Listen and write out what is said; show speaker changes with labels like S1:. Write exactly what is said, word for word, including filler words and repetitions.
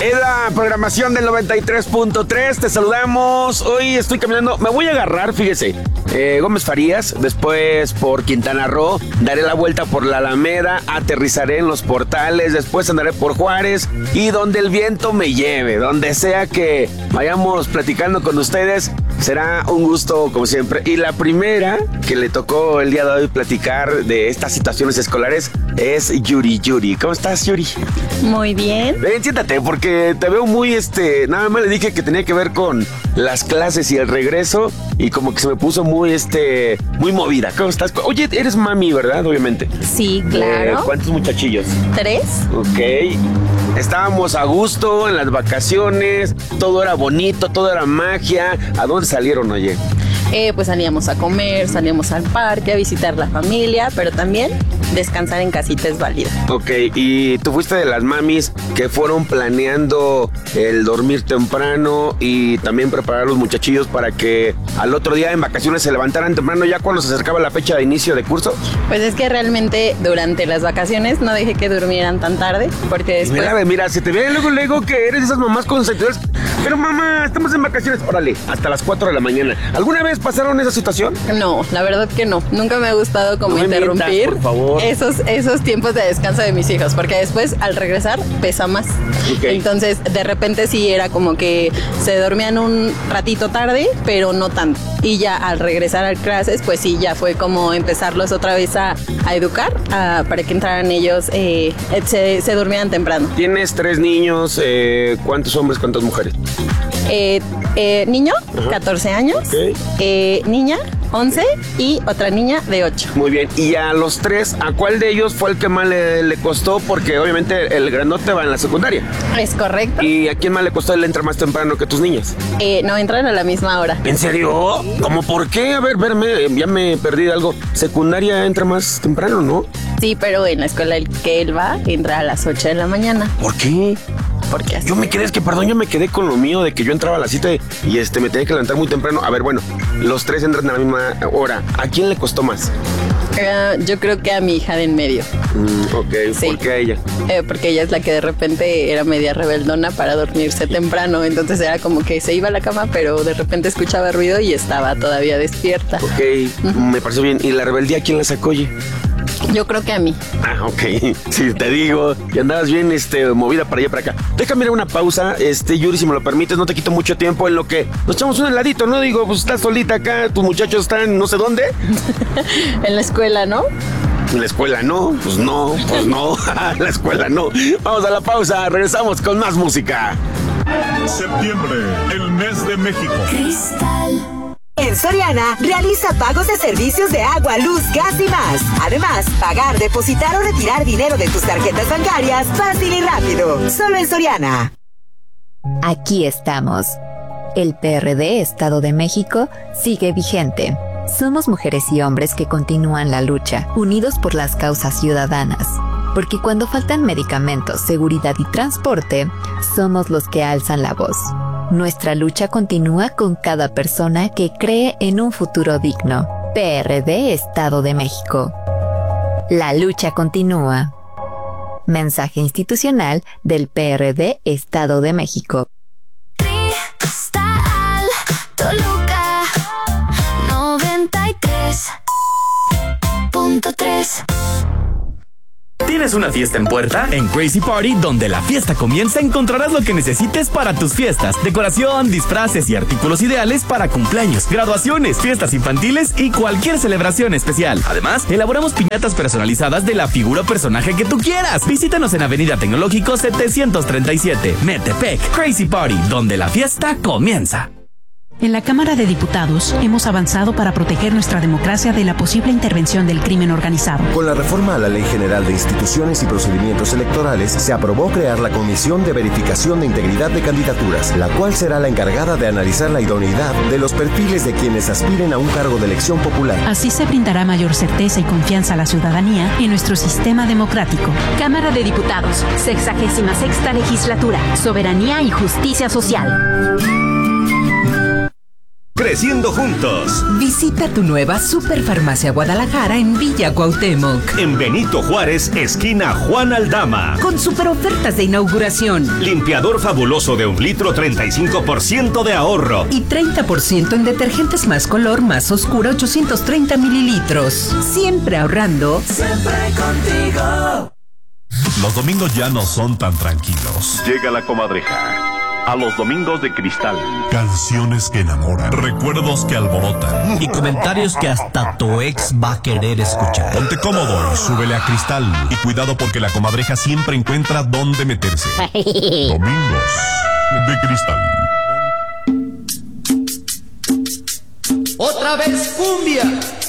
S1: Es la programación del noventa y tres punto tres. Te saludamos. Hoy estoy caminando. Me voy a agarrar, fíjese. Eh, Gómez Farías, después por Quintana Roo, daré la vuelta por la Alameda, aterrizaré en los Portales, después andaré por Juárez y donde el viento me lleve, donde sea que vayamos platicando con ustedes, será un gusto como siempre. Y la primera que le tocó el día de hoy platicar de estas situaciones escolares es Yuri. Yuri, ¿cómo estás, Yuri?
S2: Muy bien.
S1: Ven, siéntate, porque te veo muy, este, nada más le dije que tenía que ver con las clases y el regreso y como que se me puso muy, este, muy movida. ¿Cómo estás? Oye, eres mami, ¿verdad? Obviamente.
S2: Sí, claro.
S1: Eh, ¿Cuántos muchachillos?
S2: Tres.
S1: Ok. Estábamos a gusto en las vacaciones, todo era bonito, todo era magia. ¿A dónde salieron, oye?
S2: Eh, pues salíamos a comer, salíamos al parque, a visitar la familia, pero también descansar en casita es válida.
S1: Ok, y tú fuiste de las mamis que fueron planeando el dormir temprano y también preparar a los muchachillos para que al otro día en vacaciones se levantaran temprano ya cuando se acercaba la fecha de inicio de curso.
S2: Pues es que realmente durante las vacaciones no dejé que durmieran tan tarde, porque después...
S1: Mira, mira, se te ve luego, luego que eres de esas mamás consentidoras. Pero mamá, estamos en vacaciones, órale, hasta las cuatro de la mañana. ¿Alguna vez pasaron esa situación?
S2: No, la verdad que no. Nunca me ha gustado como
S1: no
S2: interrumpir
S1: mientas, por favor.
S2: esos, esos tiempos de descanso de mis hijos, porque después al regresar pesa más. Okay. Entonces de repente sí era como que se dormían un ratito tarde, pero no tanto. Y ya al regresar a clases, pues sí, ya fue como empezarlos otra vez a, a educar a, para que entraran ellos, eh, se, se durmieran temprano.
S1: Tienes tres niños, eh, ¿cuántos hombres, cuántas mujeres?
S2: Eh, eh, niño, ajá, catorce años,
S1: okay.
S2: eh, niña, once y otra niña de ocho.
S1: Muy bien, y a los tres, ¿a cuál de ellos fue el que más le, le costó? Porque obviamente el grandote va en la secundaria.
S2: Es correcto.
S1: ¿Y a quién más le costó? Él entra más temprano que tus niñas.
S2: Eh, no, entran a la misma hora.
S1: ¿En serio? ¿Cómo por qué? A ver, verme, ya me perdí de algo. Secundaria entra más temprano, ¿no?
S2: Sí, pero en la escuela que él va, entra a las ocho de la mañana.
S1: ¿Por qué?
S2: Porque así.
S1: Yo me quedé, es que perdón, yo me quedé con lo mío de que yo entraba a las siete y este me tenía que levantar muy temprano. A ver, bueno, los tres entran a la misma hora. ¿A quién le costó más?
S2: Uh, yo creo que a mi hija de en medio.
S1: Mm, ok, sí. ¿Por qué a ella?
S2: Eh, porque ella es la que de repente era media rebeldona para dormirse temprano. Entonces era como que se iba a la cama, pero de repente escuchaba ruido y estaba todavía despierta.
S1: Ok, uh-huh. Me pareció bien. ¿Y la rebeldía quién la sacó, oye?
S2: Yo creo que a mí.
S1: Ah, ok. Sí, te digo. Y andabas bien este, movida para allá para acá. Déjame ir a una pausa, este, Yuri, si me lo permites. No te quito mucho tiempo en lo que nos echamos un heladito, ¿no? Digo, pues estás solita acá, tus muchachos están no sé dónde.
S2: En la escuela, ¿no?
S1: En la escuela no, pues no, pues no. En la escuela no. Vamos a la pausa, regresamos con más música.
S3: Septiembre, el mes de México.
S4: Cristal. En Soriana, realiza pagos de servicios de agua, luz, gas y más. Además, pagar, depositar o retirar dinero de tus tarjetas bancarias fácil y rápido. Solo en Soriana.
S5: Aquí estamos. El P R D Estado de México sigue vigente. Somos mujeres y hombres que continúan la lucha, unidos por las causas ciudadanas. Porque cuando faltan medicamentos, seguridad y transporte, somos los que alzan la voz. Nuestra lucha continúa con cada persona que cree en un futuro digno. P R D Estado de México. La lucha continúa. Mensaje institucional del P R D Estado de México.
S6: Cristal, Toluca, noventa y tres punto tres.
S7: ¿Tienes una fiesta en puerta? En Crazy Party, donde la fiesta comienza, encontrarás lo que necesites para tus fiestas. Decoración, disfraces y artículos ideales para cumpleaños, graduaciones, fiestas infantiles y cualquier celebración especial. Además, elaboramos piñatas personalizadas de la figura o personaje que tú quieras. Visítanos en Avenida Tecnológico setecientos treinta y siete, Metepec. Crazy Party, donde la fiesta comienza.
S8: En la Cámara de Diputados hemos avanzado para proteger nuestra democracia de la posible intervención del crimen organizado.
S9: Con la reforma a la Ley General de Instituciones y Procedimientos Electorales, se aprobó crear la Comisión de Verificación de Integridad de Candidaturas, la cual será la encargada de analizar la idoneidad de los perfiles de quienes aspiren a un cargo de elección popular.
S8: Así se brindará mayor certeza y confianza a la ciudadanía en nuestro sistema democrático.
S10: Cámara de Diputados, sexagésima sexta legislatura, soberanía y justicia social.
S11: creciendo juntos.
S12: Visita tu nueva Superfarmacia Guadalajara en Villa Cuauhtémoc.
S11: En Benito Juárez, esquina Juan Aldama.
S12: Con super ofertas de inauguración.
S11: Limpiador fabuloso de un litro, treinta y cinco por ciento de ahorro.
S12: Y treinta por ciento en detergentes más color, más oscura, ochocientos treinta mililitros. Siempre ahorrando.
S13: Siempre contigo.
S14: Los domingos ya no son tan tranquilos.
S15: Llega la comadreja a los domingos de cristal.
S14: Canciones que enamoran, recuerdos que alborotan
S16: y comentarios que hasta tu ex va a querer escuchar.
S14: Ponte cómodo y súbele a Cristal. Y cuidado porque la comadreja siempre encuentra dónde meterse. Domingos de Cristal.
S13: Otra vez cumbia.